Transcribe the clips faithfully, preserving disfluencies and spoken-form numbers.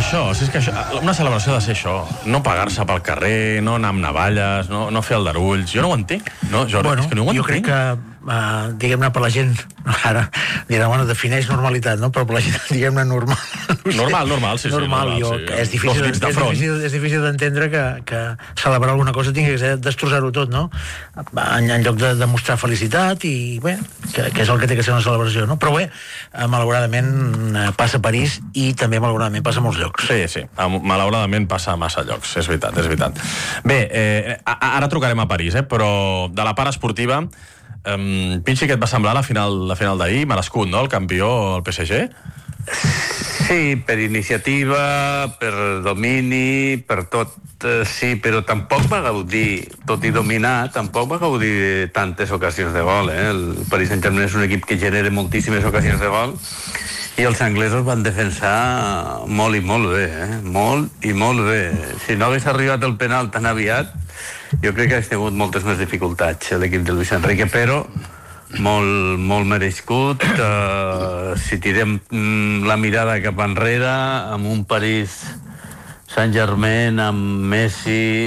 Això, si és que això, una celebració ha de ser això, no pagar-se pel carrer, no anar amb navalles, no, no fer aldarulls, jo no ho entenc, no, Jordi? Bueno, és que no ho jo entenc. crec que, uh, diguem-ne, per la gent, ara, dirà, bueno, defineix normalitat, no? Però per la gent, diguem-ne, normal. No sé. Normal, normal, sí, sí. Normal, normal, jo, sí. és difícil, Dos dits de és front. difícil, és difícil d'entendre que, que celebrar alguna cosa tingui que ser destrossar-ho tot, no? En, en lloc de demostrar felicitat i, bé, que, que és el que té que ser una celebració, no? Però bé, eh, malauradament eh, passa a París i també malauradament passa a molts llocs. Sí, sí, malauradament passa a massa llocs, és veritat, és veritat. Bé, eh, ara trucarem a París, eh, però de la part esportiva, eh, Pinxi, què et va semblar la final, la final d'ahir? Merescut, no?, el campió, el P S G? Sí, per iniciativa, per domini, per tot, eh, sí, però tampoc va gaudir, tot i dominar, tampoc va gaudir de tantes ocasions de gol, eh? El Paris Saint-Germain és un equip que genera moltíssimes ocasions de gol i els anglesos van defensar molt i molt bé, eh? Molt i molt bé. Si no hagués arribat el penal tan aviat, jo crec que hagués tingut moltes més dificultats l'equip de Luis Enrique, però molt, molt merescut. Uh, si tirem mm, la mirada cap enrere, amb un París Saint-Germain, amb Messi,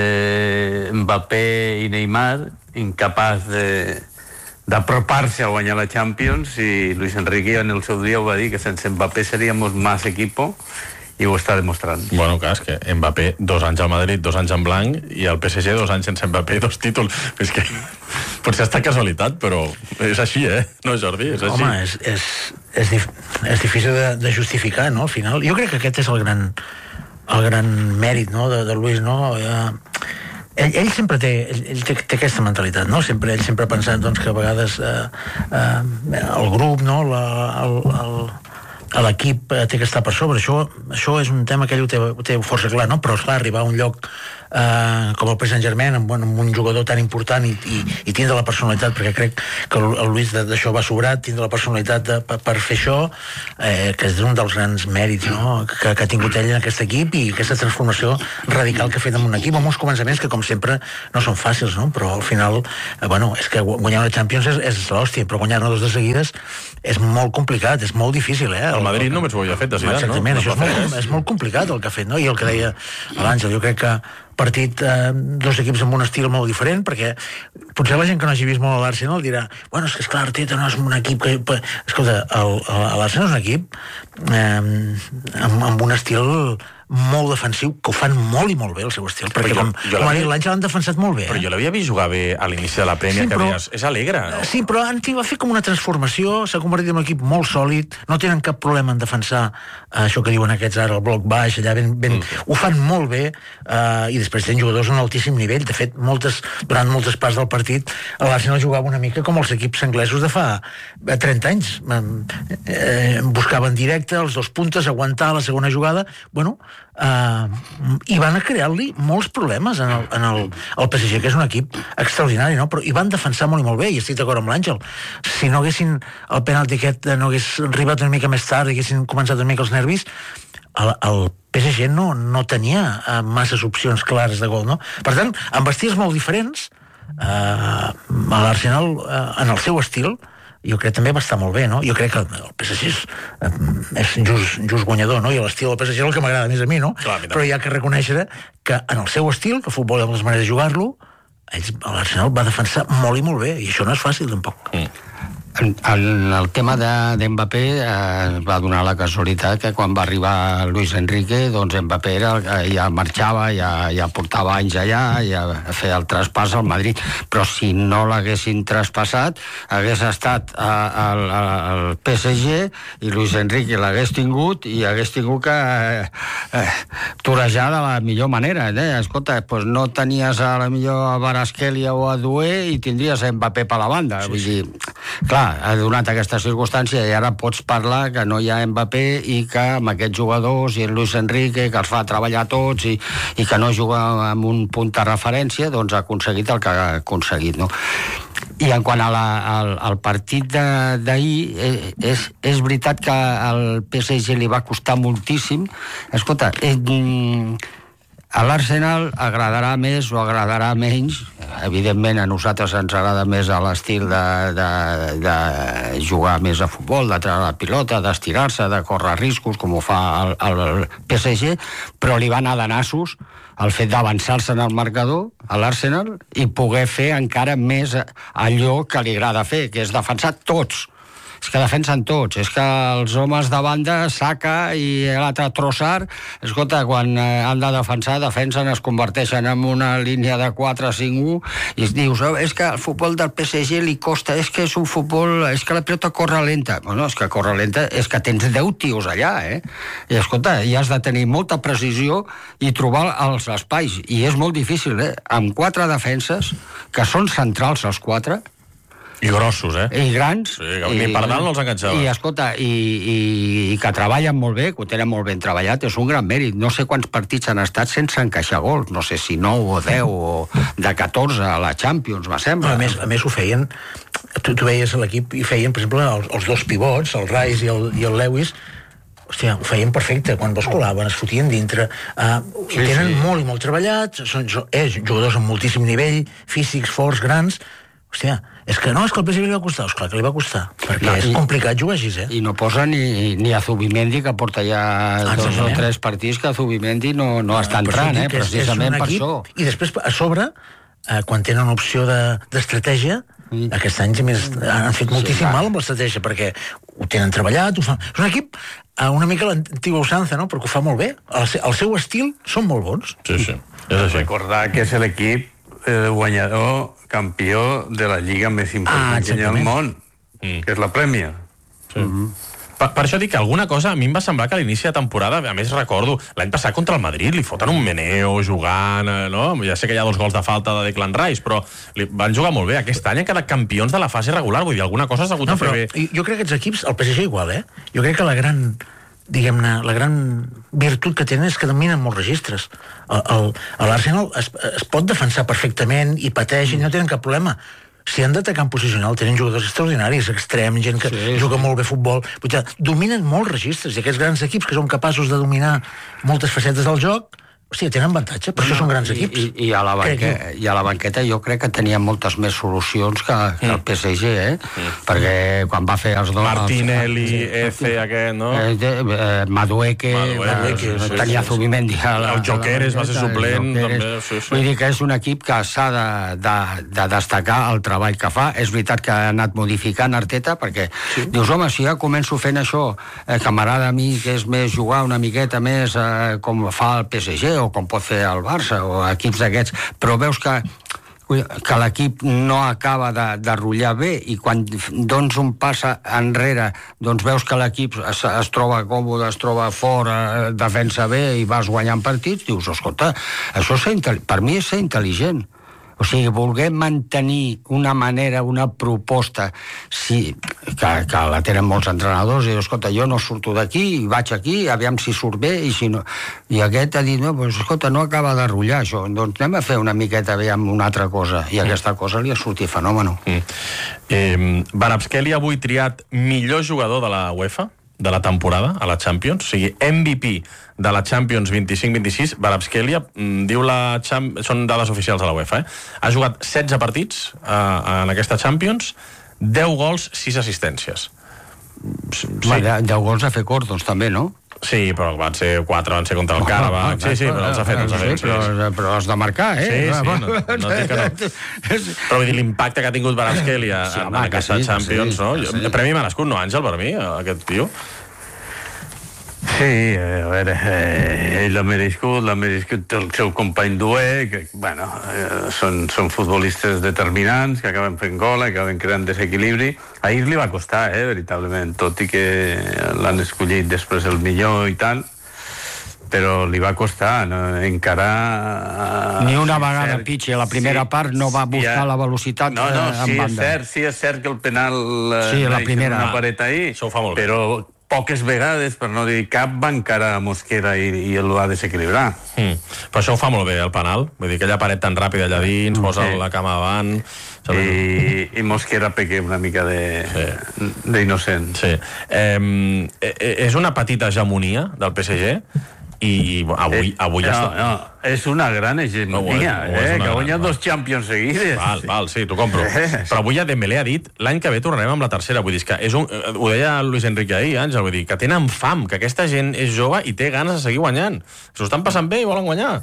eh, Mbappé i Neymar, incapaç de d'apropar-se a guanyar la Champions, i Luis Enrique en el seu dia ho va dir, que sense Mbappé seríamos más equipo, i ho està demostrant. Bueno, clar, és que Mbappé dos anys al Madrid, dos anys en blanc, i el P S G dos anys sense Mbappé, dos títols. És que potser està casualitat, però és així, eh? No, Jordi, és així. Home, és, és, és, dif és difícil de, de justificar, no?, al final. Jo crec que aquest és el gran, el gran mèrit, no?, de, de Luis, no? Eh, ell, ell sempre té, ell, ell té, té aquesta mentalitat, no? Sempre, ell sempre ha pensat, doncs, que a vegades eh, eh, el grup, no?, la, el, el, l'equip té que estar per sobre. Això, això és un tema que ell ho té, ho té força clar, no? Però, esclar, arribar a un lloc eh, com el Paris Saint-Germain, amb, amb un jugador tan important i, i, i tindre la personalitat, perquè crec que el, el Luis d'això va sobrat, tindre la personalitat de, per, per fer això, eh, que és un dels grans mèrits, no?, que, que ha tingut ell en aquest equip, i aquesta transformació radical que ha fet en un equip, amb uns començaments que, com sempre, no són fàcils, no? Però al final, eh, bueno, és que guanyar una Champions és, és l'hòstia, però guanyar-ne dos de seguides és molt complicat, és molt difícil, eh? El Madrid només ho havia fet de Zidane, no? Exactament, això és molt, és molt complicat el que ha fet, no? I el que deia l'Àngel, jo crec que partit, eh, dos equips amb un estil molt diferent, perquè potser la gent que no hagi vist molt l'Arsenal dirà, bueno, és que esclar, Arteta no és un equip que... Escolta, l'Arsenal és un equip eh, amb, amb un estil molt defensiu, que ho fan molt i molt bé el seu estil, perquè jo, com, com ha dit l'Àngel, han defensat molt bé, eh? Però jo l'havia vist jugar bé a l'inici de la Premier, sí, que però, deies, és alegre, no? Sí, però han va fer com una transformació, s'ha convertit en un equip molt sòlid, no tenen cap problema en defensar eh, això que diuen aquests ara, el bloc baix, allà ben, ben, mm. ho fan molt bé, eh, i després tenen jugadors a un altíssim nivell. De fet, moltes, durant moltes parts del partit l'Arsenal jugava una mica com els equips anglesos de fa trenta anys, eh, buscaven directe els dos puntes, aguantar la segona jugada, bueno, Uh, i van a crear-li molts problemes en el, en el, el P S G, que és un equip extraordinari, no? Però hi van defensar molt i molt bé, i estic d'acord amb l'Àngel. Si no haguessin el penalti aquest, no hagués arribat una mica més tard i haguessin començat una mica els nervis, el, el P S G no, no tenia uh, masses opcions clares de gol, no? Per tant, amb estils molt diferents, uh, l'Arsenal, uh, en el seu estil, jo crec que també va estar molt bé, no? Jo crec que el P S G és, és just, just guanyador, no? I l'estil del P S G és el que m'agrada més a mi, no? Clar, però hi ha que reconèixer que en el seu estil, que el futbol i les maneres de jugar-lo, l'Arsenal va defensar molt i molt bé, i això no és fàcil, tampoc. Mm. En, en el tema d'Mbappé de, eh, va donar la casualitat que quan va arribar Luis Enrique, doncs Mbappé era, ja marxava, ja, ja portava anys allà, ja feia el traspàs al Madrid, però si no l'haguessin traspassat hagués estat al, al P S G i Luis Enrique l'hagués tingut i hagués tingut que eh, eh, torejar de la millor manera, eh? Escolta, pues no tenies a la millor a Kvaratskhelia o a Doué i tindries a Mbappé per la banda, sí, vull dir, clar, ha donat aquesta circumstància i ara pots parlar que no hi ha Mbappé i que amb aquests jugadors i en Luis Enrique, que els fa treballar tots i, i que no juga amb un punt de referència, doncs ha aconseguit el que ha aconseguit, no? I en quant a la, al, al partit d'ahir, eh, és, és veritat que al P S G li va costar moltíssim. Escolta, eh, a l'Arsenal agradarà més o agradarà menys. Evidentment, a nosaltres ens agrada més l'estil de, de, de jugar més a futbol, de treure la pilota, d'estirar-se, de córrer riscos, com ho fa el, el P S G, però li va anar de nassos el fet d'avançar-se en el marcador a l'Arsenal i poder fer encara més allò que li agrada fer, que és defensar tots. És que defensen tots, és que els homes de banda, Saka i l'altre Trossard, escolta, quan han de defensar, defensen, es converteixen en una línia de quatre cinc u i es dius, oh, és que el futbol del P S G li costa, és que és un futbol, és que la pilota corre lenta. Bueno, és que corre lenta, és que tens deu tios allà, eh? I escolta, i has de tenir molta precisió i trobar els espais, i és molt difícil, eh? Amb quatre defenses, que són centrals els quatre, i grossos, eh? I grans. Sí, que ni per dalt no els enganxava. I, escolta, i, i, i que treballen molt bé, que ho tenen molt ben treballat, és un gran mèrit. No sé quants partits han estat sense encaixar gols, no sé si nou o deu o de catorze a la Champions, me sembla. A més, a més ho feien, tu, tu veies a l'equip i feien, per exemple, els, els dos pivots, el Rice i el, i el Lewis, hòstia, ho feien perfecte, quan basculaven, es fotien dintre, uh, sí, tenen sí. molt i molt treballat, són, són eh, jugadors amb moltíssim nivell, físics, forts, grans. Hòstia, és que no, és que el P S G li va costar, esclar que li va costar, perquè no, és i, complicat jugar així, eh? I no posa ni, ni a Zubimendi, que porta ja ah, dos o tres partits, que Zubimendi no, no està entrant, eh? Precisament per això. I després, a sobre, eh, quan tenen opció d'estratègia, de, aquest any més, han fet moltíssim sí, mal amb l'estratègia, perquè ho tenen treballat, ho fan... És un equip eh, una mica l'antiga usança, no?, perquè ho fa molt bé. El, el seu estil són molt bons. Sí, sí. És així. Recordar que és l'equip eh, guanyador campió de la lliga més important ah, que hi ha al món, mm. que és la Premier. Sí. Mm-hmm. Per, per això dic que alguna cosa a mi em va semblar que a l'inici de temporada, a més recordo, l'any passat contra el Madrid li foten un meneo jugant, no? Ja sé que hi ha dos gols de falta de Declan Rice, però li, van jugar molt bé. Aquest any han quedat campions de la fase regular, vull dir, alguna cosa s'ha hagut no, de fer però, bé. Jo crec que aquests equips, el P S G igual, eh? Jo crec que la gran... diguem-ne, la gran virtut que tenen és que dominen molts registres. L'Arsenal es, es pot defensar perfectament i pateix i no tenen cap problema. Si han d'atacar en posicional, tenen jugadors extraordinaris, extrems, gent que sí, juga sí. molt bé futbol. Dir, dominen molts registres, i aquests grans equips que són capaços de dominar moltes facetes del joc, hòstia, tenen avantatge, per no, això són grans equips. I, i, a la banqueta, I a la banqueta jo crec que tenien moltes més solucions que, que el P S G, eh? Mm. Perquè quan va fer els dos... Martinelli, Eze, aquest, no? Eh, eh, Madueke, Madueke eh, sí, tenia sí, Zubimendi... Sí. El Jokeres va ser suplent, també, sí, sí. Vull dir que és un equip que s'ha de, de, de destacar el treball que fa. És veritat que ha anat modificant Arteta, perquè sí. dius, home, si ja començo fent això, eh, que m'agrada a mi, que és més jugar una miqueta més eh, com fa el P S G, o com pot fer el Barça, o equips d'aquests, però veus que que l'equip no acaba de, de rotllar bé, i quan dones un pas enrere, doncs veus que l'equip es, es troba còmode, es troba fort, eh, defensa bé i vas guanyant partits, dius, escolta, això per mi és ser intel·ligent. O sigui, volguem mantenir una manera, una proposta, sí, que, que la tenen molts entrenadors, i dius, escolta, jo no surto d'aquí, vaig aquí, aviam si surt bé, i si no... I aquest ha dit, no, doncs, escolta, no acaba de rotllar això, doncs anem a fer una miqueta bé amb una altra cosa, i aquesta cosa li ha sortit fenòmeno. Mm. Eh, Varabskeli avui triat millor jugador de la UEFA, de la temporada, a la Champions, o sigui, M V P de la Champions vint-i-cinc vint-i-sis, Varabskeli, diu la Cham... són dades oficials de la UEFA, eh? Ha jugat setze partits eh, en aquesta Champions, deu gols, sis assistències. Sí. Va, deu gols a fer cort, doncs també, no? Sí, però van ser quatre, van ser contra el Carabao. Sí, sí, però els ha fet, els ha fet. Sí, però, però has de marcar, eh? Sí, sí, no, no dic que no. Però vull dir, l'impacte que ha tingut Varabskeli en, sí, en aquesta sí, Champions, sí, no? Sí. El premi merescut, no, Àngel, per mi, aquest tio? Sí, a veure, eh, ell l'ha merescut, l'ha merescut el seu company Doué, que, bueno, eh, són, són futbolistes determinants, que acaben fent gol, que acaben creant desequilibri. Ahir li va costar, eh, veritablement, tot i que l'han escollit després el millor i tal, però li va costar, no? Encara... Ni una vegada, cert, Pichi, a la primera sí, part no va buscar ja, la velocitat no, no, en sí, banda. És cert, sí, és cert que el penal sí, la primera, una paret ahir, això ho fa molt bé. Però poques vegades, per no dir cap, va encara a Mosquera i, i el va desequilibrar. Mm. Però això ho fa molt bé, el penal. Vull dir, aquella paret tan ràpida allà dins, posa sí. la cama davant... I, i Mosquera peque una mica d'innocent. Sí. Sí. Eh, és una petita hegemonia del P S G, i avui, avui ja no, està... No, és una gran hegemonia, No, és, eh, és que ha guanyat gran, dos Champions seguides. Val, val, sí, t'ho compro. Però avui ja Dembélé ha dit l'any que ve tornarem amb la tercera. Vull dir, que és un, ho deia Luis Enrique ahir, Àngel, vull dir, que tenen fam, que aquesta gent és jove i té ganes de seguir guanyant. S'ho estan passant bé i volen guanyar.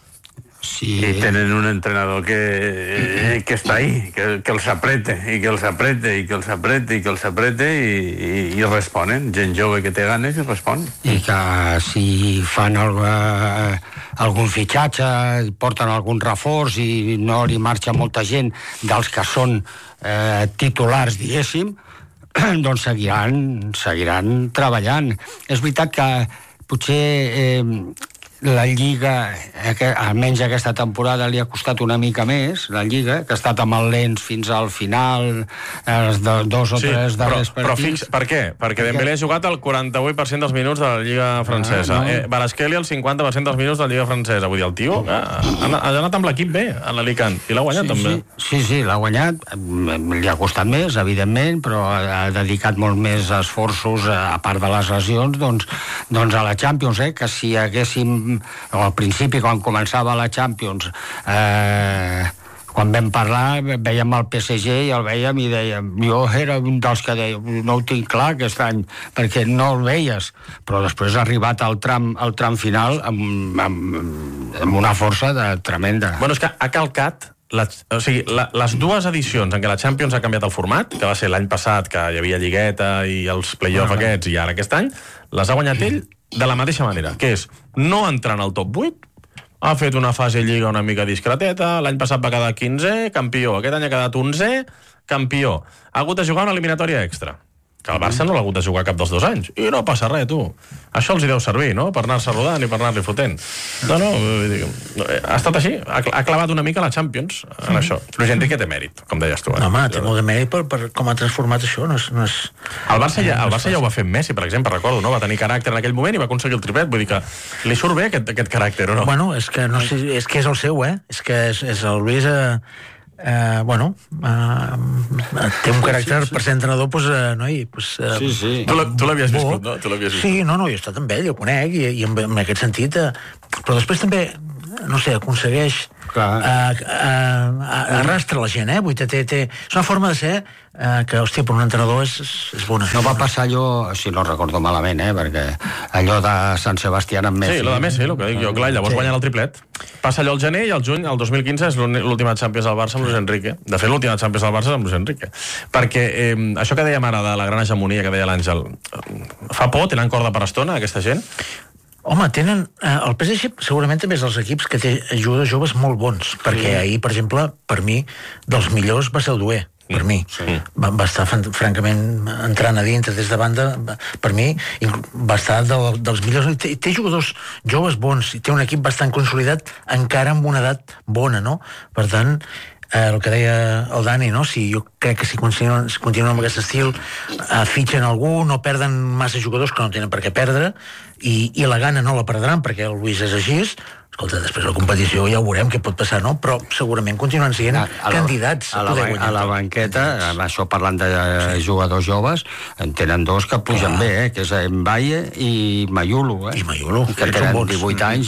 Sí. I tenen un entrenador que, que està ahí, que, que els aprete, i que els aprete, i que els aprete, i que els aprete, i, i, i responen. Gent jove que té ganes i respon. I que si fan el, eh, algun fitxatge, porten algun reforç i no li marxa molta gent dels que són eh, titulars, diguéssim, doncs seguiran, seguiran treballant. És veritat que potser eh, la Lliga, almenys aquesta temporada, li ha costat una mica més, la Lliga, que ha estat amb el lents fins al final, els de, dos o sí, tres darrers però, partits. Però fix, per què? Perquè Dembélé ha jugat el quaranta-vuit per cent dels minuts de la Lliga francesa. Ah, no. eh, Kvaratskhelia el cinquanta per cent dels minuts de la Lliga francesa. Vull dir, el tio ha, ha, ha anat amb l'equip bé, a l'Alicant, i l'ha guanyat sí, també. Sí, sí, sí l'ha guanyat. Li ha costat més, evidentment, però ha dedicat molt més esforços, a part de les lesions, doncs, doncs a la Champions, eh, que si haguéssim al principi, quan començava la Champions, eh, quan vam parlar, veiem el P S G i el veiem i dèiem, jo era un dels que deia, no ho tinc clar aquest any, perquè no el veies, però després ha arribat al tram, al tram final amb, amb, amb una força de, tremenda. Bueno, és que ha calcat La, o sigui, la, les dues edicions en què la Champions ha canviat el format, que va ser l'any passat, que hi havia lligueta i els play-off ah, aquests, i ara aquest any, les ha guanyat ell de la mateixa manera, que és no entrar en el top vuit, ha fet una fase lliga una mica discreteta, l'any passat va quedar quinzè, campió, aquest any ha quedat onzè, campió. Ha hagut de jugar una eliminatòria extra, que el Barça no l'ha hagut de jugar cap dels dos anys, i no passa res, tu. Això els hi deu servir, no?, per anar-se rodant i per anar-li fotent. No, no, ha estat així, ha clavat una mica la Champions en mm. això. Luis Enrique té mèrit, com deies tu. Eh? No, home, té molt de mèrit per, per com ha transformat això, no és... No és... El Barça, ja, el Barça ja ho va fer amb Messi, per exemple, recordo, no? Va tenir caràcter en aquell moment i va aconseguir el triplet, vull dir que li surt bé aquest, aquest caràcter, o no? Bueno, és que, no sé, és que és el seu, eh? És que és, és el Luis... Eh... Uh, bueno uh, té un caràcter sí, sí. per ser entrenador pues, uh, no, i, pues, uh, sí, sí. Tu l'havies viscut, no? Tu l'havies viscut. Sí, no, no, jo he estat amb ell, jo conec i, i en, en aquest sentit uh, però després també, no sé, aconsegueix uh, uh, uh, arrastra la gent, eh? Vull dir, té, té, és una forma de ser uh, que, hòstia, per un entrenador és, és bona. No va passar allò, si no recordo malament, eh? Perquè allò de Sant Sebastián amb Messi... Sí, allò de Messi, el que dic jo, clar, llavors sí. Guanyen el triplet. Passa allò al gener i al juny, el dos mil quinze, és l'última Champions del Barça amb Luis Enrique. De fet, l'última Champions del Barça és amb Luis Enrique. Perquè eh, això que dèiem ara de la gran hegemonia que deia l'Àngel, fa por, tenen corda per estona, aquesta gent? Home, tenen... Eh, el P S G segurament també és dels equips que té jugadors joves molt bons, perquè sí. ahir, per exemple, per mi, dels millors va ser el Doué, per mi. Sí. Va, va estar, francament, entrant a dintre des de banda, per mi, va estar de, dels millors. Té, té jugadors joves bons, i té un equip bastant consolidat, encara amb una edat bona, no? Per tant, eh, el que deia el Dani, no? Si jo crec que si continuen, si continuen amb aquest estil, eh, fitxen algú, no perden massa jugadors que no tenen per què perdre, i, i la gana no la perdran, perquè el Luis és així. Escolta, després la competició ja ho veurem què pot passar, no? Però segurament continuen sent a, a la, candidats a, a, la, a la banqueta, amb això parlant de sí. jugadors joves, en tenen dos que pugen Clar. bé, eh? Que és Mbaye i Mayulu, eh? I Mayulu, que tenen divuit anys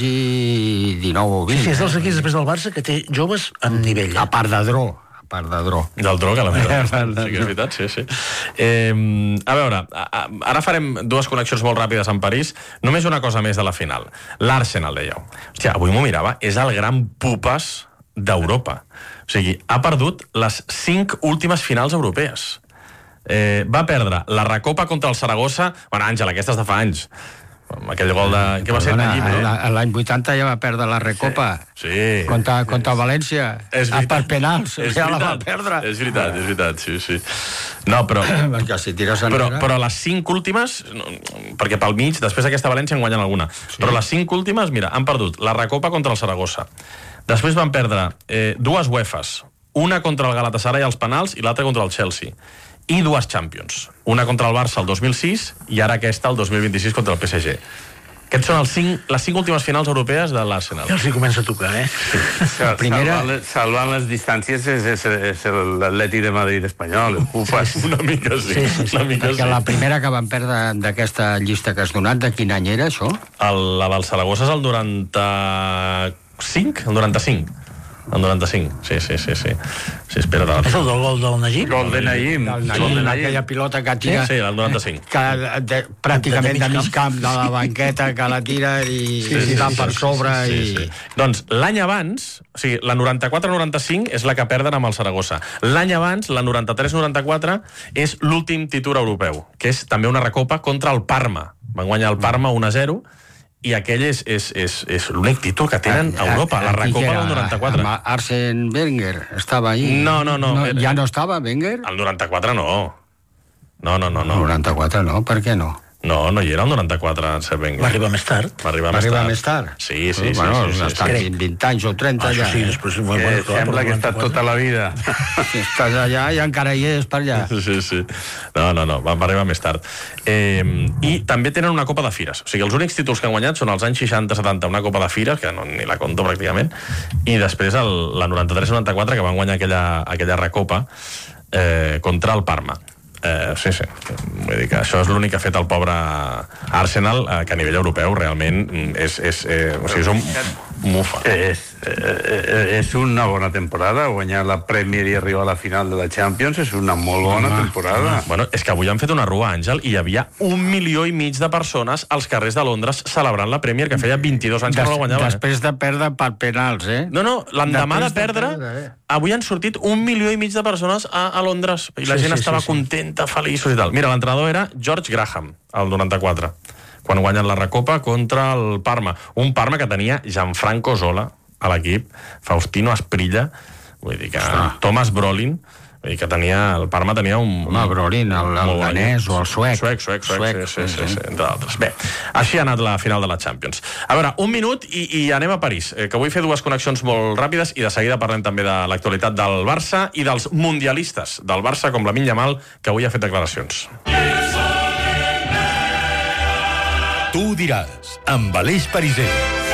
i dinou o vint. Sí, sí, és dels equips després del Barça que té joves amb nivell. A part de Dro. part de Dro. Del Dro, que la meva. Sí que és veritat, sí, sí. Eh, a veure, a, ara farem dues connexions molt ràpides amb París. Només una cosa més de la final. L'Arsenal, dèieu. Hòstia, avui m'ho mirava, és el gran pupas d'Europa. O sigui, ha perdut les cinc últimes finals europees. Eh, va perdre la Recopa contra el Saragossa... Bueno, Àngel, aquesta és de fa anys. Aquell gol de... Què va ser? L'any vuitanta ja va perdre la Recopa sí, sí. contra, contra València per penals, és ja veritat, la va perdre. És veritat, és veritat, sí, sí. No, però... si tires però, però les cinc últimes, perquè pel mig, després d'aquesta València en guanyen alguna, sí. però les cinc últimes, mira, han perdut la Recopa contra el Saragossa. Després van perdre eh, dues UEFAs, una contra el Galatasaray als penals i l'altra contra el Chelsea. I dues Champions. Una contra el Barça el dos mil sis i ara aquesta el dos mil vint-i-sis contra el P S G. Aquests són els cinc, les cinc últimes finals europees de l'Arsenal. Ja els hi comença a tocar, eh? La primera... Salvant, salvant les distàncies és, és, és l'Atleti de Madrid espanyol. Sí, una mica sí. sí, sí, sí. Una mica Perquè sí. La primera que van perdre d'aquesta llista que has donat, de quin any era, això? El, la del Saragossa és el noranta-cinc? El noranta-cinc. El noranta-cinc, sí, sí, sí, sí. Sí, espera, és el del gol del Najim? Gol de Najim. Del Najim, aquella pilota que tira... Sí, el noranta-cinc. Que de, pràcticament de mig camp de la banqueta, que la tira i sí, sí, va sí, per sobre sí, sí, sí. i... Doncs l'any abans, o sigui, la noranta-quatre noranta-cinc és la que perden amb el Saragossa. L'any abans, la noranta-tres noranta-quatre, és l'últim títol europeu, que és també una recopa contra el Parma. Van guanyar el Parma un a zero, i aquell és, és, és, és l'únic títol que tenen a Europa, la Recopa del noranta-quatre. Arsène Wenger estava allí? No, no, no. no ja no estava, Wenger? El noranta-quatre no. No, no, no. no. El noranta-quatre no, per què no? No, no hi era el noranta-quatre, Arsène Wenger. Va arribar més tard. Va arribar, Va més, arribar tard. més tard. Sí, sí, sí. Bueno, sí, sí, està sí, sí. vint anys o trenta ah, ja. Sí, després... Eh, bueno, sembla que està tota la vida. Si estàs allà i encara hi és per allà. Sí, sí. No, no, no, va arribar més tard. Eh, I també tenen una Copa de Fires. O sigui, els únics títols que han guanyat són els anys seixanta setanta, una Copa de Fires, que no, ni la conto pràcticament, i després el, la noranta-tres noranta-quatre, que van guanyar aquella, aquella recopa eh, contra el Parma. Eh, sí, sí. Vull dir que això és l'únic que ha fet el pobre Arsenal, eh, que a nivell europeu realment és, és, eh, o sigui, és un mufa. És, eh, és una bona temporada. Guanyar la Premier i arribar a la final de la Champions és una molt bona ah, temporada. Ah. Bueno, és que avui han fet una rua, Àngel, i hi havia un milió i mig de persones als carrers de Londres celebrant la Premier, que feia vint-i-dos anys Des, que no la guanyaven. Després de perdre per penals, eh? No, no, l'endemà de perdre, de perdre eh? avui han sortit un milió i mig de persones a, a Londres, i la sí, gent sí, estava sí, contenta, sí. feliços i tal. Mira, l'entrenador era George Graham, el noranta-quatre, quan guanyen la Recopa contra el Parma. Un Parma que tenia Gianfranco Zola a l'equip, Faustino Asprilla, vull dir que Ostra. Thomas Brolin, vull dir que tenia, el Parma tenia un... Home, Brolin, el, el danès o el suec. Suec, suec, suec, suec sí, sí, sí, sí, entre d'altres. Bé, així ha anat la final de la Champions. A veure, un minut i, i anem a París, eh, que vull fer dues connexions molt ràpides i de seguida parlem també de l'actualitat del Barça i dels mundialistes del Barça, com Lamine Yamal, que avui ha fet declaracions. Tu ho diràs, amb Aleix Pariser.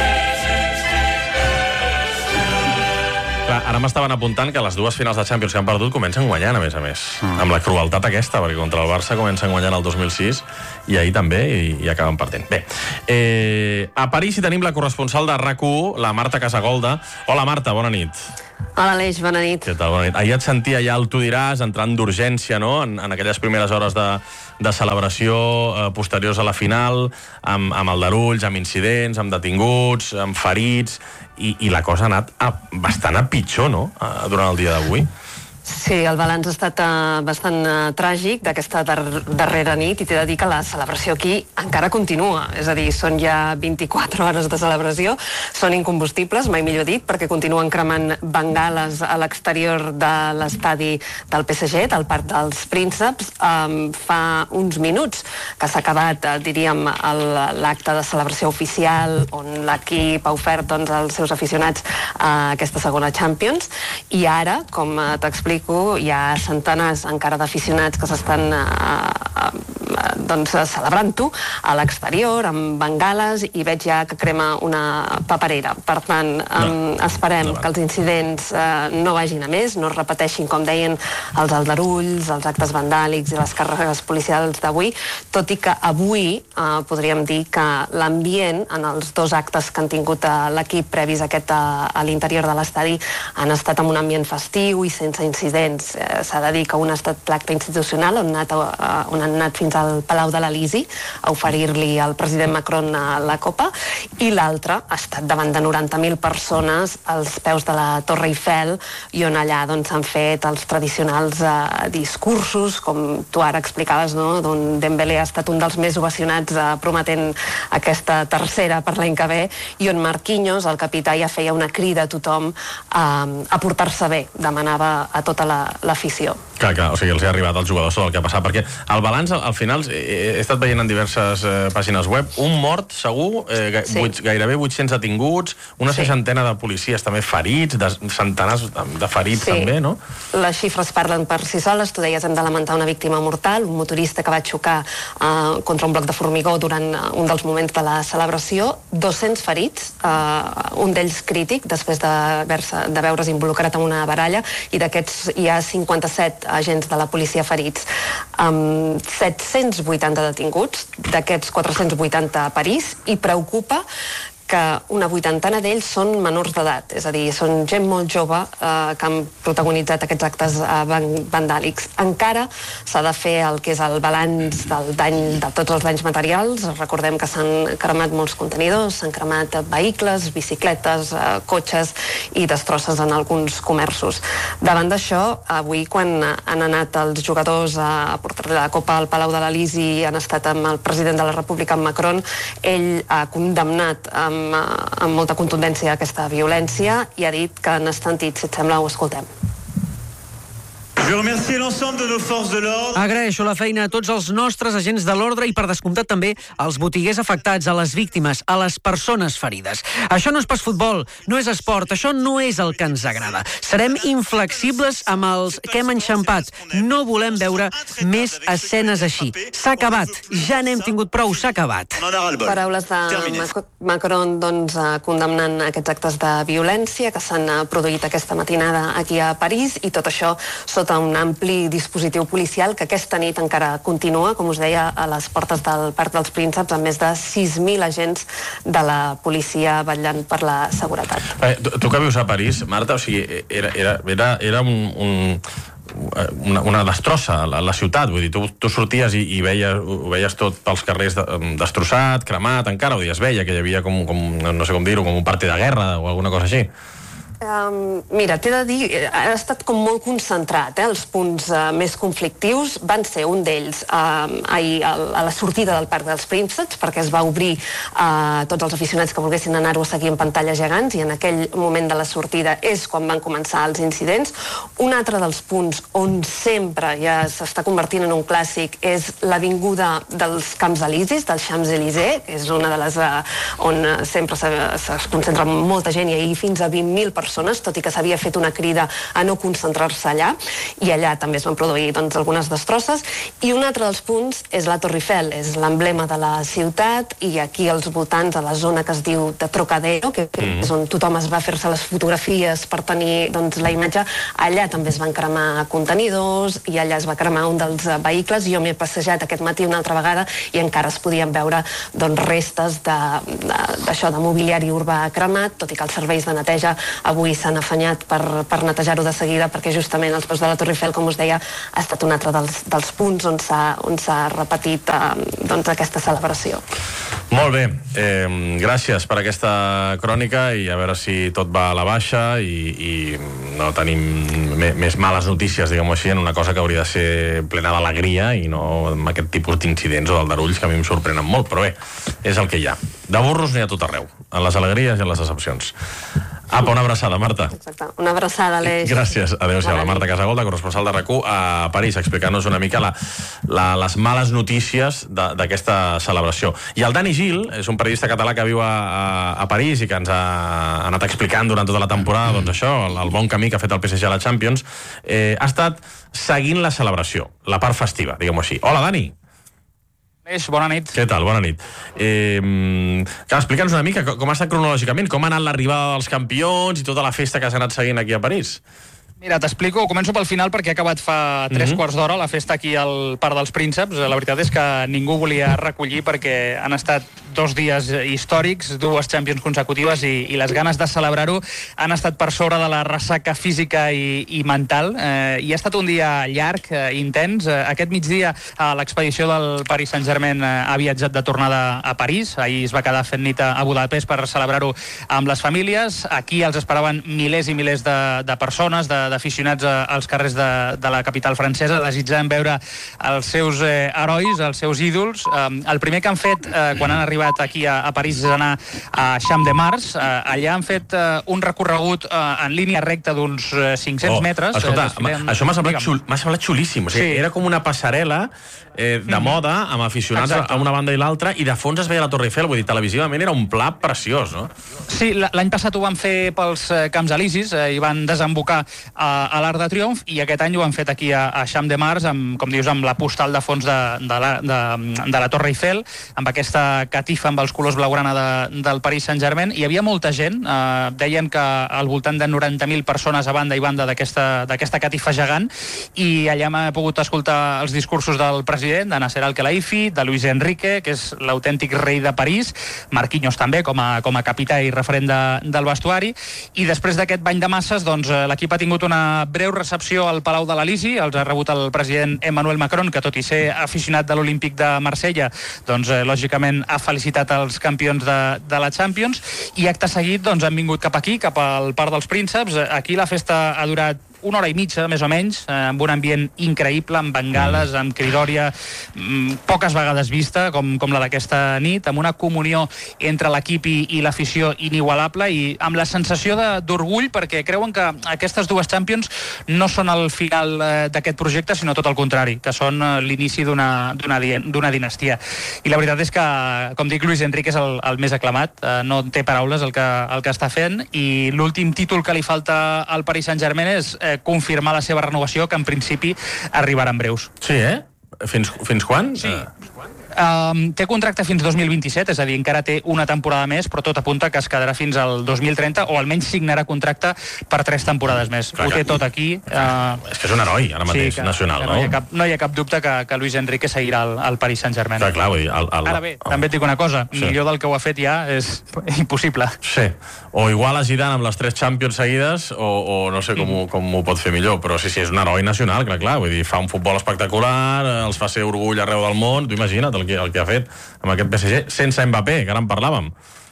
Clar, ara m'estaven apuntant que les dues finals de Champions que han perdut comencen guanyant, a més a més. Mm. Amb la crueltat aquesta, perquè contra el Barça comencen guanyant el dos mil sis i ahir també, i, i acaben perdent. Bé, eh, a París hi tenim la corresponsal de RAC u, la Marta Casagolda. Hola, Marta, bona nit. Hola, Aleix, bona nit. Què tal, bona nit. Ahir et sentia ja el Tu diràs, entrant d'urgència, no?, en, en aquelles primeres hores de, de celebració eh, posteriors a la final, amb, amb aldarulls, amb incidents, amb detinguts, amb ferits, i, i la cosa ha anat a, bastant a pitjor, no?, a, durant el dia d'avui. Sí, el balanç ha estat uh, bastant uh, tràgic d'aquesta dar darrera nit i t'he de dir que la celebració aquí encara continua, és a dir, són ja vint-i-quatre hores de celebració, són incombustibles, mai millor dit, perquè continuen cremant bengales a l'exterior de l'estadi del P S G, del Parc dels Prínceps. Um, fa uns minuts que s'ha acabat, uh, diríem, l'acte de celebració oficial on l'equip ha ofert doncs, als seus aficionats uh, aquesta segona Champions, i ara, com uh, t'explico, hi ha centenars encara d'aficionats que s'estan eh, eh, doncs, celebrant-ho a l'exterior, amb bengales, i veig ja que crema una paperera. Per tant, no, um, esperem no, que els incidents eh, no vagin a més, no es repeteixin, com deien, els aldarulls, els actes vandàlics i les càrregues policials d'avui, tot i que avui eh, podríem dir que l'ambient en els dos actes que han tingut eh, l'equip previs aquest a, a l'interior de l'estadi han estat amb un ambient festiu i sense incidents. Eh, S'ha de dir que un ha estat l'acte institucional on, anat, uh, on han anat fins al Palau de l'Elisi a oferir-li al president Macron uh, la copa, i l'altre ha estat davant de noranta mil persones als peus de la Torre Eiffel, i on allà doncs, s'han fet els tradicionals uh, discursos, com tu ara explicaves, no?, d'on Dembélé ha estat un dels més ovacionats, uh, prometent aquesta tercera per l'any que ve, i on Marquinhos, el capità, ja feia una crida a tothom uh, a portar-se bé, demanava a tota l'afició. Clar, clar, o sigui, els ha arribat als jugadors tot el que ha passat, perquè el balanç balanç, al final, he, he estat veient en diverses eh, pàgines web, un mort segur, eh, sí. vuit, gairebé vuit-cents detinguts, una sí. seixantena de policies també ferits, de centenars de ferits sí. també, no? Les xifres parlen per si soles. Tu deies, hem de lamentar una víctima mortal, un motorista que va xocar eh, contra un bloc de formigó durant un dels moments de la celebració, dos-cents ferits, eh, un d'ells crític, després de, de veure's involucrat en una baralla, i d'aquests hi ha cinquanta-set agents de la policia ferits, amb set-cents vuitanta detinguts, d'aquests quatre-cents vuitanta a París, i preocupa que una vuitantena d'ells són menors d'edat, és a dir, són gent molt jove eh, que han protagonitzat aquests actes eh, vandàlics. Encara s'ha de fer el que és el balanç del dany, de tots els danys materials. Recordem que s'han cremat molts contenidors, s'han cremat vehicles, bicicletes, eh, cotxes i destrosses en alguns comerços. Davant d'això, avui, quan han anat els jugadors a portar la Copa al Palau de l'Elisi i han estat amb el president de la República, amb Macron, ell ha condemnat amb amb molta contundència aquesta violència i ha dit que en aquest sentit, si et sembla, ho escoltem. Agraeixo la feina a tots els nostres agents de l'ordre i, per descomptat, també als botiguers afectats, a les víctimes, a les persones ferides. Això no és pas futbol, no és esport, això no és el que ens agrada. Serem inflexibles amb els que hem enxampat. No volem veure més escenes així. S'ha acabat, ja n'hem tingut prou, s'ha acabat. Paraules de Macron, doncs, condemnant aquests actes de violència que s'han produït aquesta matinada aquí a París, i tot això sota un ampli dispositiu policial que aquesta nit encara continua, com us deia, a les portes del Parc dels Prínceps, amb més de sis mil agents de la policia vetllant per la seguretat. Eh, tu, tu que vius a París, Marta, o sigui, era, era, era, era un, un, una, una destrossa a la, la ciutat, vull dir, tu, tu sorties i, i veies, ho veies tot pels carrers de, destrossat, cremat, encara, o dies veia que hi havia com, com no sé com dir-ho, com un partit de guerra o alguna cosa així. Um, mira, t'he de dir, ha estat com molt concentrat, eh? Els punts uh, més conflictius van ser un d'ells uh, ahir a, a la sortida del Parc dels Prínceps, perquè es va obrir a uh, tots els aficionats que volguessin anar-ho a seguir en pantalles gegants, i en aquell moment de la sortida és quan van començar els incidents. Un altre dels punts on sempre ja s'està convertint en un clàssic és l'avinguda dels Camps Elisis, dels Champs-Élysées, que és una de les uh, on uh, sempre es concentra molta gent, i ahir fins a vint mil persones, tot i que s'havia fet una crida a no concentrar-se allà, i allà també es van produir, doncs, algunes destrosses. I un altre dels punts és la Torre Eiffel, és l'emblema de la ciutat, i aquí als voltants, a la zona que es diu de Trocadero, que mm. és on tothom es va fer-se les fotografies per tenir, doncs, la imatge, allà també es van cremar contenidors i allà es va cremar un dels vehicles. Jo m'he passejat aquest matí una altra vegada i encara es podien veure, doncs, restes d'això, de, de, de mobiliari urbà cremat, tot i que els serveis de neteja avui s'han afanyat per, per netejar-ho de seguida, perquè justament als peus de la Torre Eiffel, com us deia, ha estat un altre dels, dels punts on s'ha repetit eh, doncs, aquesta celebració. Molt bé, eh, gràcies per aquesta crònica, i a veure si tot va a la baixa i, i no tenim més males notícies, diguem-ho així, en una cosa que hauria de ser plena d'alegria i no amb aquest tipus d'incidents o d'aldarulls que a mi em sorprenen molt, però bé, és el que hi ha. De burros n'hi ha tot arreu, en les alegries i en les decepcions. Apa, una abraçada, Marta. Exacte, una abraçada, Aleix. Gràcies, adéu-siau. La Marta Casagolda, corresponsal de RAC u a París, explicant-nos una mica la, la, les males notícies d'aquesta celebració. I el Dani Gil, és un periodista català que viu a, a, a París i que ens ha anat explicant durant tota la temporada, doncs això, el, el bon camí que ha fet el P S G a la Champions, eh, ha estat seguint la celebració, la part festiva, diguem-ho així. Hola, Dani. Aleix, bona nit. Què tal? Bona nit. Eh, Explica'ns una mica com ha estat cronològicament, com ha anat l'arribada dels campions i tota la festa que s'ha anat seguint aquí a París. Mira, t'explico, començo pel final perquè ha acabat fa tres mm-hmm. quarts d'hora la festa aquí al Parc dels Prínceps. La veritat és que ningú volia recollir perquè han estat dos dies històrics, dues Champions consecutives, i, i les ganes de celebrar-ho han estat per sobre de la ressaca física i, i mental. Eh, I ha estat un dia llarg, eh, intens. Eh, aquest migdia eh, l'expedició del Paris Saint-Germain eh, ha viatjat de tornada a París. Ahir es va quedar fent nit a Budapest per celebrar-ho amb les famílies. Aquí els esperaven milers i milers de, de persones, de d'aficionats als carrers de, de la capital francesa, desitjant veure els seus eh, herois, els seus ídols. Eh, el primer que han fet eh, quan han arribat arribat aquí a, a París és anar a Champ de Mars. Uh, allà han fet uh, un recorregut uh, en línia recta d'uns uh, cinc-cents oh, metres. Escolta, uh, desfilem, això m'ha semblat, xul, m'ha semblat xulíssim. O sigui, sí. Era com una passarel·la eh, de mm. moda, amb aficionats Exacte. a una banda i l'altra, i de fons es veia la Torre Eiffel. Vull dir, televisivament era un pla preciós, no? Sí, l'any passat ho van fer pels Camps Elisis, eh, i van desembocar a, a l'Arc de Triomf, i aquest any ho han fet aquí a, a Champ de Mars, amb, com dius, amb la postal de fons de, de, la, de, de la Torre Eiffel, amb aquesta catifa amb els colors blaugrana de, del Paris Saint-Germain. Hi havia molta gent, eh, deien que al voltant de noranta mil persones a banda i banda d'aquesta catifa gegant, i allà m'he pogut escoltar els discursos del president, de Nasser Al-Khelaifi, de Luis Enrique, que és l'autèntic rei de París, Marquinhos també, com a, com a capità i referent de, del vestuari, i després d'aquest bany de masses, doncs, l'equip ha tingut una breu recepció al Palau de l'Elisi. Els ha rebut el president Emmanuel Macron, que tot i ser aficionat de l'Olímpic de Marsella, doncs, eh, lògicament ha felicitat els campions de, de la Champions, i acte seguit doncs, han vingut cap aquí, cap al Parc dels Prínceps. Aquí la festa ha durat una hora i mitja, més o menys, eh, amb un ambient increïble, amb bengales, amb cridòria, mm, poques vegades vista, com, com la d'aquesta nit, amb una comunió entre l'equip i, i l'afició inigualable, i amb la sensació d'orgull, perquè creuen que aquestes dues Champions no són el final eh, d'aquest projecte, sinó tot el contrari, que són eh, l'inici d'una dinastia. I la veritat és que, com dic, Luis Enrique és el, el més aclamat, eh, no té paraules el que, el que està fent, i l'últim títol que li falta al Paris Saint-Germain és eh, confirmar la seva renovació, que en principi arribarà en breus. Sí, eh? Fins, fins quan? Sí. Um, té contracte fins dos mil vint-i-set, és a dir, encara té una temporada més, però tot apunta que es quedarà fins al dos mil trenta, o almenys signarà contracte per tres temporades més. Clar, ho té tot aquí. Uh... És que és un heroi, ara mateix, sí, que, nacional, que no? No hi, ha cap, no hi ha cap dubte que, que Luis Enrique seguirà al, al Paris Saint-Germain. Clar, clar, vull dir, el, el... Ara bé, oh. també et dic una cosa, sí. millor del que ho ha fet ja és impossible. Sí, o igual a Zidane amb les tres Champions seguides, o, o no sé com, mm. ho, com ho pot fer millor, però sí, sí, és un heroi nacional, clar, clar, vull dir, fa un futbol espectacular, els fa ser orgull arreu del món, tu imagina't el que, el que ha fet amb aquest P S G, sense Mbappé, que ara en parlàvem.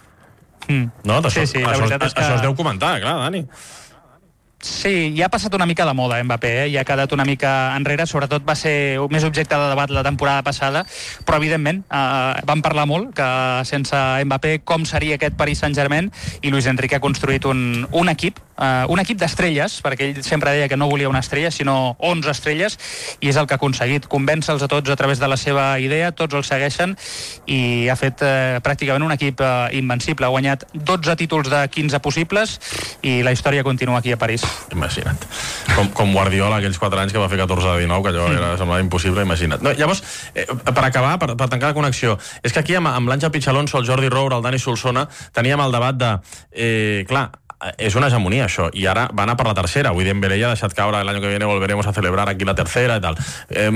Mm. No? Això, sí, sí, això, és que... això es deu comentar, clar, Dani. Sí, ja ha passat una mica de moda Mbappé, eh? Ja ha quedat una mica enrere, sobretot va ser més objecte de debat la temporada passada, però evidentment eh, vam parlar molt que sense Mbappé com seria aquest Paris Saint-Germain, i Luis Enrique ha construït un, un equip, eh, un equip d'estrelles, perquè ell sempre deia que no volia una estrella, sinó onze estrelles, i és el que ha aconseguit, convèncer-los a tots a través de la seva idea, tots els segueixen, i ha fet eh, pràcticament un equip eh, invencible, ha guanyat dotze títols de quinze possibles, i la història continua aquí a París. Imagina't. Com, com Guardiola aquells quatre anys que va fer catorze de dinou, que allò era, semblava impossible, imagina't. No, llavors, eh, per acabar, per, per tancar la connexió, és que aquí amb, amb l'Àngel Pichalonso, el Jordi Roure, el Dani Solsona, teníem el debat de... Eh, clar, és una hegemonia això, i ara va anar per la tercera. Avui Dembélé ja ha deixat caure, l'any que viene volveremos a celebrar aquí la tercera i tal. Eh,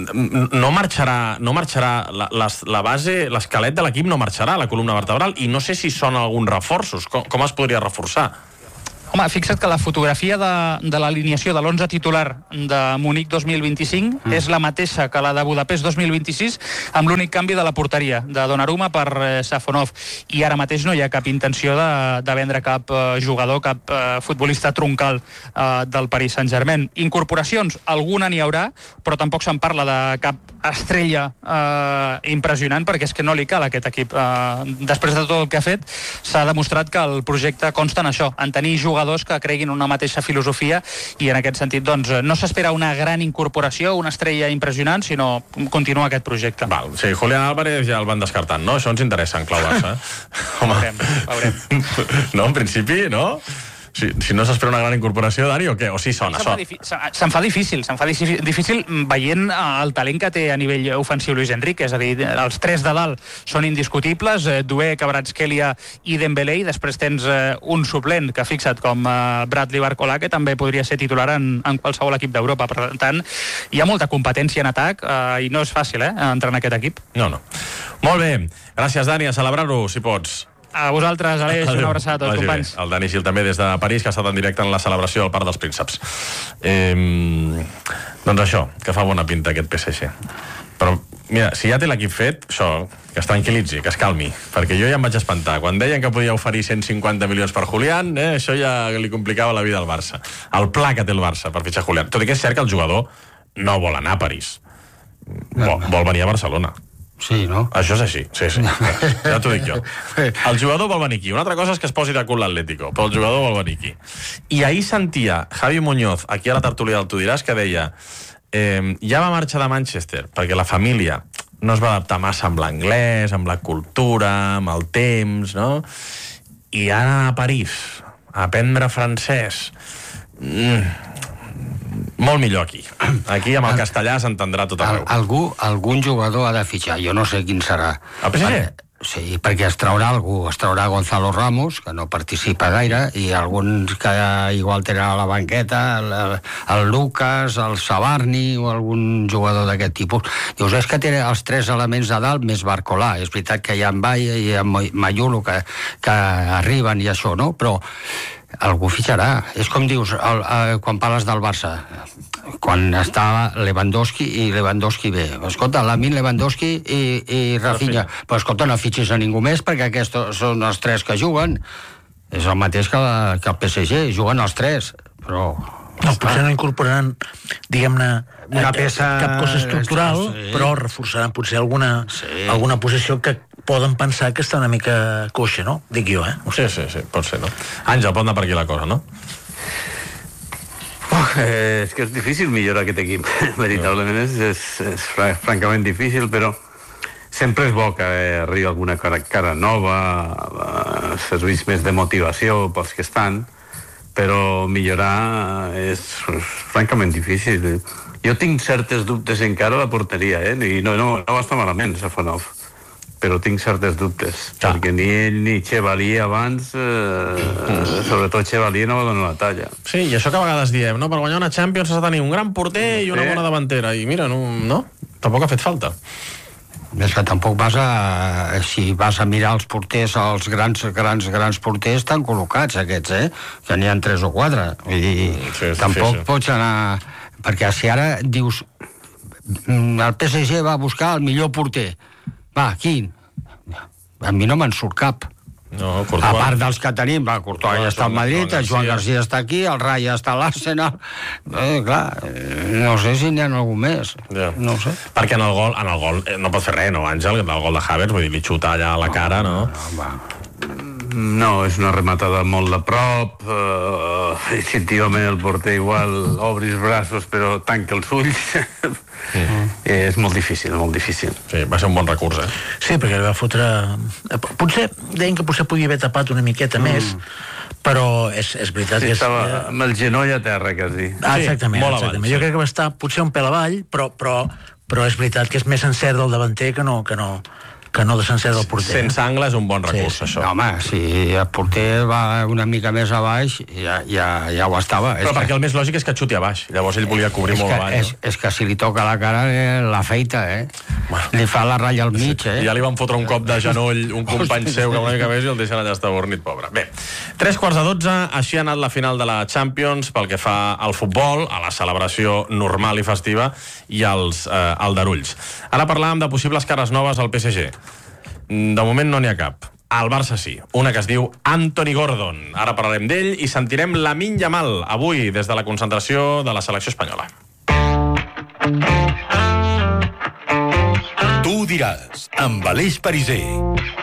no marxarà, no marxarà la, la, la base, l'esquelet de l'equip no marxarà, la columna vertebral, i no sé si són alguns reforços. Com, com es podria reforçar? Home, fixa't que la fotografia de, de l'alineació de l'onze titular de Múnich dos mil vint-i-cinc mm. és la mateixa que la de Budapest dos mil vint-i-sis, amb l'únic canvi de la porteria, de Donnarumma per eh, Safonov. I ara mateix no hi ha cap intenció de, de vendre cap eh, jugador, cap eh, futbolista troncal eh, del Paris Saint-Germain. Incorporacions, alguna n'hi haurà, però tampoc se'n parla de cap estrella eh, impressionant, perquè és que no li cal a aquest equip. Eh, després de tot el que ha fet, s'ha demostrat que el projecte consta en això, en tenir jugadors jugadors que creguin una mateixa filosofia, i en aquest sentit doncs, no s'espera una gran incorporació, una estrella impressionant, sinó continuar aquest projecte. Val, sí, Julián Álvarez ja el van descartant, no? Això ens interessa en clau Barça. Home. Veurem, veurem. No, en principi, no? Si, si no s'espera una gran incorporació, Dani, o què? O sí sona, sona? Se'n fa difícil, se'n fa difícil veient el talent que té a nivell ofensiu Luis Enrique, és a dir, els tres de dalt són indiscutibles, Doué, Kvaratskhelia i Dembélé, i després tens un suplent, que fixa't, com Bradley Barcola, que també podria ser titular en, en qualsevol equip d'Europa. Per tant, hi ha molta competència en atac, eh, i no és fàcil, eh, entrar en aquest equip. No, no. Molt bé. Gràcies, Dani, a celebrar-ho, si pots. A vosaltres, Aleix, una abraçada a tots, companys. El Dani Gil també des de París, que ha estat en directe en la celebració del Parc dels Prínceps. Eh, doncs això, que fa bona pinta aquest P S G. Però, mira, si ja té l'equip fet, això, que es tranquil·litzi, que es calmi, perquè jo ja em vaig espantar. Quan deien que podia oferir cent cinquanta milions per Julián, eh, això ja li complicava la vida al Barça. El pla que té el Barça per fitxar Julián. Tot i que és cert que el jugador no vol anar a París. Vol, vol venir a Barcelona. Sí, no? Això és així, sí, sí. Ja t'ho dic jo. El jugador vol venir aquí. Una altra cosa és que es posi de cul l'Atlético, però el jugador vol venir aquí. I ahir sentia Javi Muñoz, aquí a la tertúlia del Tu diràs, que deia eh, ja va marxar de Manchester perquè la família no es va adaptar massa amb l'anglès, amb la cultura, amb el temps, no? I ara a París, a aprendre francès... Mm. Molt millor aquí. Aquí amb el castellà s'entendrà tot arreu. Algú, algun jugador ha de fitxar, jo no sé quin serà. El P S G? Sí, perquè es traurà algú, es traurà Gonzalo Ramos, que no participa gaire, i alguns que igual tenen a la banqueta, el, el Lucas, el Savarni, o algun jugador d'aquest tipus. Dius, és que té els tres elements de dalt més Barcolà. És veritat que hi ha en Baia i en Mayulo que, que arriben i això, no? Però algú fitxarà. És com dius, el, el, quan parles del Barça, quan estava Lewandowski i Lewandowski bé. Escolta, Lamin, Lewandowski i, i Rafinha. Però escolta, no fitxis a ningú més perquè aquests són els tres que juguen. És el mateix que, la, que el P S G, juguen els tres. Però... No, potser no incorporaran, diguem-ne, una peça... cap cosa estructural, sí. Però reforçaran potser alguna, sí. alguna posició que poden pensar que està una mica coixa, no? Dic jo, eh? Sí, sí, sí, pot ser, no? Àngel, pot anar per aquí la cosa, no? Oh, eh, és que és difícil millorar aquest equip. Veritablement és, és, és francament difícil, però sempre és bo que eh, arribi alguna cara, cara nova, eh, serveix més de motivació pels que estan, però millorar és, és francament difícil. Jo tinc certes dubtes encara a la porteria, eh? I no, no, no va estar malament, Safonov, però tinc certes dubtes, ah. perquè ni ell ni Chevalier abans, eh, sobretot Chevalier no va donar la talla. Sí, i això que a vegades diem, no? Per guanyar una Champions has de tenir un gran porter i una sí. bona davantera, i mira, no, no? Tampoc ha fet falta. És que tampoc vas a... Si vas a mirar els porters, els grans, grans, grans porters estan col·locats, aquests, eh? Que n'hi ha tres o quatre. Vull dir, sí, tampoc difícil. Pots anar... Perquè si ara dius... El P S G va buscar el millor porter. Va, quin? A mi no me'n surt cap. No, Courtois. A part dels que tenim, va, Courtois ja està al Madrid, el Joan García està aquí, el Rai ja està a l'Arsenal. Eh, clar, no sé si n'hi ha algú més. Ja. No ho sé. Perquè en el gol, en el gol no pot fer res, no, Àngel? En el gol de Havertz, vull dir, li xuta allà a la cara, no? No, va. No, és una rematada molt de prop, uh, instintivament el porter igual obre els braços però tanca els ulls. Mm. És molt difícil, molt difícil. Sí, va ser un bon recurs, eh? Sí, perquè va fotre... Potser, deien que potser podia haver tapat una miqueta mm. més, però és, és veritat sí, que... És... estava amb el genoll a terra, quasi. Ah, exactament, sí, exactament. Avall, sí. Jo crec que va estar potser un pèl avall, però, però, però és veritat que és més encert del davanter que no... Que no que no de sencer del porter. Sense angle és un bon recurs, sí, això. No, home, si el porter va una mica més a baix, ja, ja, ja ho estava. Però és perquè que... el més lògic és que xuti a baix. Llavors ell volia cobrir és molt que, avall. És, no? és que si li toca la cara, eh, la feita, eh? Bueno. Li fa la ratlla al mig, eh? Ja li van fotre un cop de genoll un company seu que una mica més i el deixen allà estabornit, pobre. Bé, tres quarts de dotze, així ha anat la final de la Champions pel que fa al futbol, a la celebració normal i festiva i als eh, aldarulls. Ara parlàvem de possibles cares noves al P S G. De moment no n'hi ha cap. Al Barça sí, una que es diu Anthony Gordon. Ara parlarem d'ell i sentirem Lamine Yamal avui des de la concentració de la selecció espanyola. Tu diràs, amb Aleix Pariser.